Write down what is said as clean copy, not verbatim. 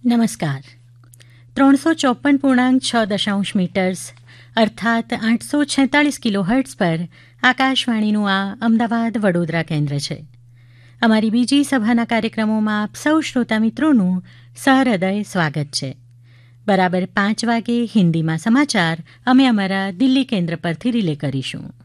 નમસ્કાર. 354.6 મીટર્સ અર્થાત 846 કિલોહર્ટ્ઝ પર આકાશવાણીનું આ અમદાવાદ વડોદરા કેન્દ્ર છે. અમારી બીજી સભાના કાર્યક્રમોમાં આપ સૌ શ્રોતા મિત્રોનું સહૃદય સ્વાગત છે. બરાબર 5 વાગે હિન્દીમાં સમાચાર અમે અમારા દિલ્હી કેન્દ્ર પરથી રિલે કરીશું.